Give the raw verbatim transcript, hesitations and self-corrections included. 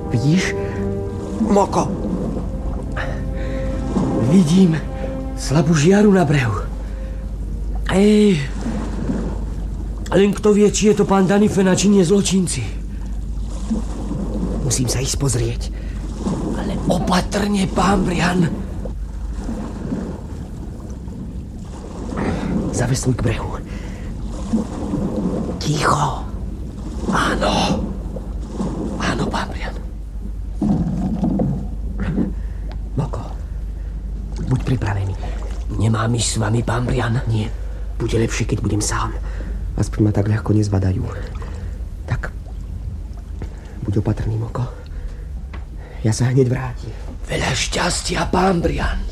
Vidíš? Moko. Vidím slabú žiaru na brehu. Ej, len kto vie, či je to pán Danifena, či nie zločinci. Musím sa ísť pozrieť. Ale opatrne, pán Brian. Zavestuj k brehu. Ticho. Áno. Áno, pán Brian. Moko, buď pripravený. Nemám ísť s vami, pán Brian? Nie. Bude lepšie, keď budem sám. Aspoň ma tak ľahko nezbadajú. Tak, buď opatrný, Moko. Ja sa hneď vrátim. Veľa šťastia, pán Brian.